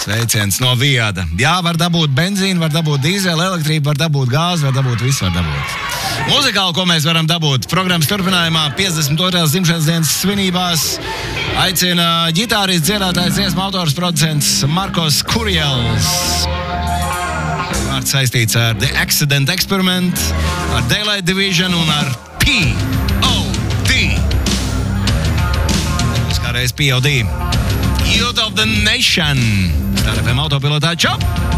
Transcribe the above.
Sveiciens no Viada. Jā, var dabūt benzīnu, var dabūt dīzeli, elektrību, var dabūt gāzi, var dabūt visu, var dabūt. Muzikāli, ko mēs varam dabūt? Programmas turpinājumā 52. dzimšanas dienas svinībās aicina ģitārists, dziedātājs, dziesmu autors, producents Markos Kurjels. Vārds saistīts ar The Accident Experiment, ar Daylight Division un ar P.O.D. Kā reiz P.O.D. Youth of the Nation. Star FM autopilotā, čau!